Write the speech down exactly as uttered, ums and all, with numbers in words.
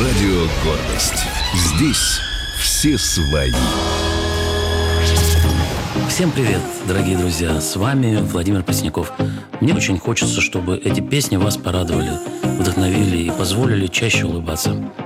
Радио «Гордость». Здесь все свои. Всем привет, дорогие друзья! С вами Владимир Пресняков. Мне очень хочется, чтобы эти песни вас порадовали, вдохновили и позволили чаще улыбаться.